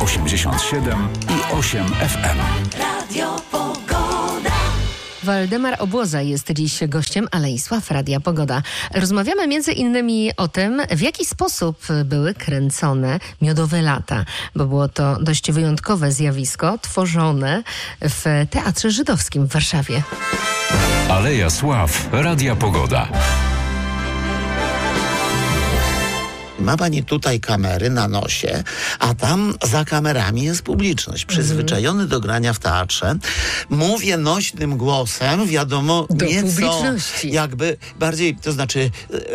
87 i 8 FM. Radio Pogoda. Waldemar Obłoza jest dziś gościem Aleisław Radia Pogoda. Rozmawiamy między innymi o tym, w jaki sposób były kręcone Miodowe Lata, bo było to dość wyjątkowe zjawisko tworzone w Teatrze Żydowskim w Warszawie. Aleja Sław Radia Pogoda. Ma pani tutaj kamery na nosie, a tam za kamerami jest publiczność. Przyzwyczajony do grania w teatrze. Mówię nośnym głosem, wiadomo, do nieco publiczności. jakby bardziej, to znaczy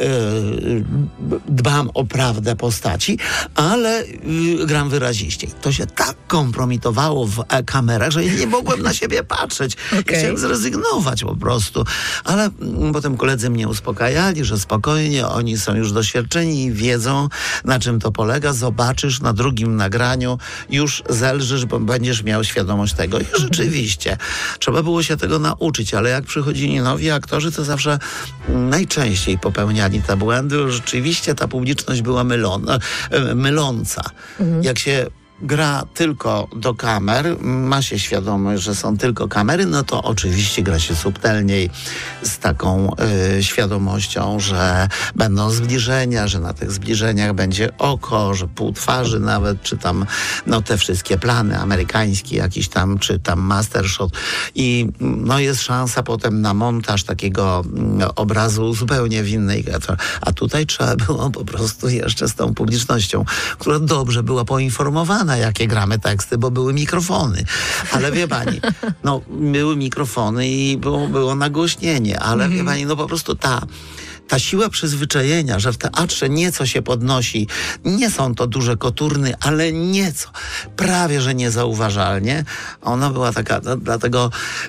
dbam o prawdę postaci, ale gram wyraziście. To się tak kompromitowało w kamerach, że ja nie mogłem na siebie patrzeć. Okay. Chciałem zrezygnować po prostu. Ale potem koledzy mnie uspokajali, że spokojnie, oni są już doświadczeni i wiedzą, na czym to polega. Zobaczysz na drugim nagraniu, już zelżysz, bo będziesz miał świadomość tego. I rzeczywiście, trzeba było się tego nauczyć, ale jak przychodzili nowi aktorzy, to zawsze najczęściej popełniali te błędy. Rzeczywiście ta publiczność była myląca. Jak się gra tylko do kamer, ma się świadomość, że są tylko kamery, no to oczywiście gra się subtelniej, z taką świadomością, że będą zbliżenia, że na tych zbliżeniach będzie oko, że pół twarzy nawet, czy tam no te wszystkie plany amerykańskie jakiś tam, czy tam mastershot i no jest szansa potem na montaż takiego obrazu zupełnie w innej, a tutaj trzeba było po prostu jeszcze z tą publicznością, która dobrze była poinformowana, jakie gramy teksty, bo były mikrofony. Ale wie pani, no były mikrofony i było nagłośnienie, ale wie pani, no po prostu ta siła przyzwyczajenia, że w teatrze nieco się podnosi, nie są to duże koturny, ale nieco, prawie że niezauważalnie, ona była taka, dlatego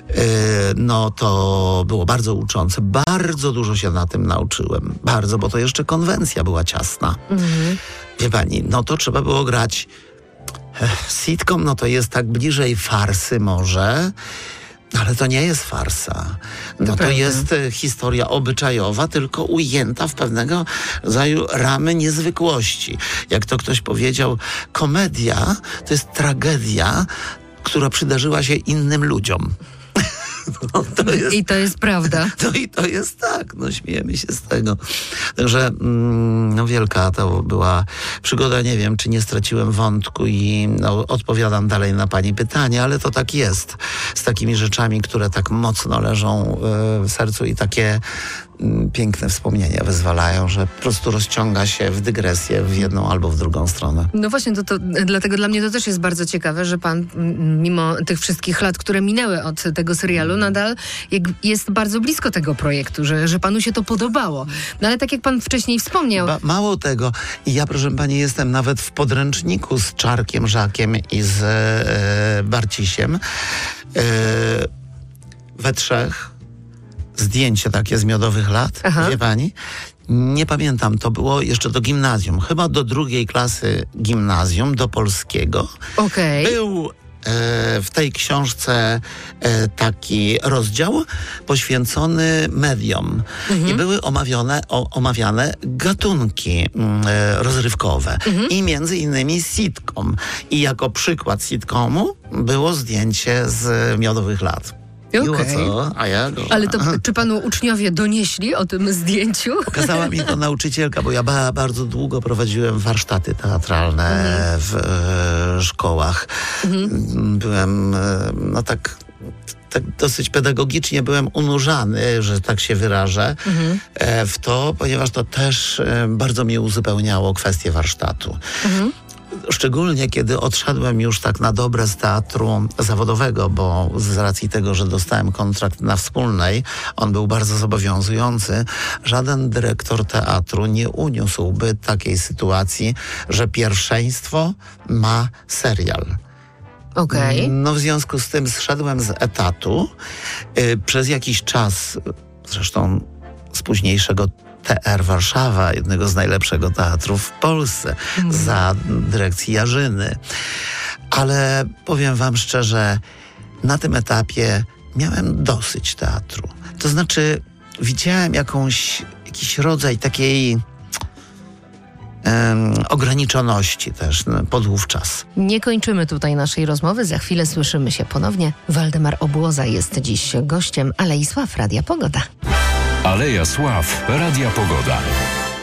no to było bardzo uczące. Bardzo dużo się na tym nauczyłem. Bardzo, bo to jeszcze konwencja była ciasna. Wie pani, no to trzeba było grać sitcom, no to jest tak bliżej farsy może, ale to nie jest farsa. No to jest historia obyczajowa, tylko ujęta w pewnego rodzaju ramy niezwykłości. Jak to ktoś powiedział, komedia to jest tragedia, która przydarzyła się innym ludziom. No, I to jest prawda. No i to jest tak, no śmiejemy się z tego. Także no wielka to była przygoda, nie wiem, czy nie straciłem wątku i no, odpowiadam dalej na pani pytanie, ale to tak jest. Z takimi rzeczami, które tak mocno leżą w sercu i takie piękne wspomnienia wyzwalają, że po prostu rozciąga się w dygresję w jedną albo w drugą stronę. No właśnie, dlatego dla mnie to też jest bardzo ciekawe, że pan mimo tych wszystkich lat, które minęły od tego serialu, nadal jest bardzo blisko tego projektu, że panu się to podobało. No ale tak jak pan wcześniej wspomniał... Mało tego. I ja, proszę pani, jestem nawet w podręczniku z Czarkiem Żakiem i z Barcisiem. We trzech zdjęcie takie z Miodowych Lat, wie pani? Nie pamiętam, to było jeszcze do gimnazjum. Chyba do 2. klasy gimnazjum, do polskiego. Był w tej książce taki rozdział poświęcony mediom. I były omawiane gatunki rozrywkowe. I między innymi sitcom. I jako przykład sitcomu było zdjęcie z Miodowych Lat. Co? A ja? Ale to czy panu uczniowie donieśli o tym zdjęciu? Pokazała mi to nauczycielka, bo ja bardzo długo prowadziłem warsztaty teatralne w szkołach. Byłem, no tak dosyć pedagogicznie byłem unurzany, że tak się wyrażę, w to, ponieważ to też bardzo mnie uzupełniało kwestię warsztatu. Szczególnie kiedy odszedłem już tak na dobre z teatru zawodowego, bo z racji tego, że dostałem kontrakt na Wspólnej, on był bardzo zobowiązujący, żaden dyrektor teatru nie uniósłby takiej sytuacji, że pierwszeństwo ma serial. No w związku z tym zszedłem z etatu. Przez jakiś czas, zresztą z późniejszego TR Warszawa, jednego z najlepszego teatrów w Polsce, za dyrekcji Jarzyny. Ale powiem wam szczerze, na tym etapie miałem dosyć teatru. To znaczy widziałem jakiś rodzaj takiej ograniczoności też podówczas. Nie kończymy tutaj naszej rozmowy. Za chwilę słyszymy się ponownie. Waldemar Obłoza jest dziś gościem Alei Sław Radia Pogoda. Aleja Sław Radia Pogoda.